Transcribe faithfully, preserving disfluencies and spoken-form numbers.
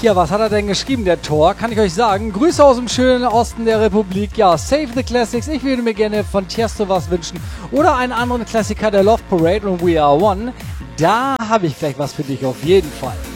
Ja, was hat er denn geschrieben, der Tor? Kann ich euch sagen. Grüße aus dem schönen Osten der Republik. Ja, Save the Classics. Ich würde mir gerne von Tiesto was wünschen. Oder einen anderen Klassiker der Love Parade und We Are One. Da habe ich vielleicht was für dich auf jeden Fall.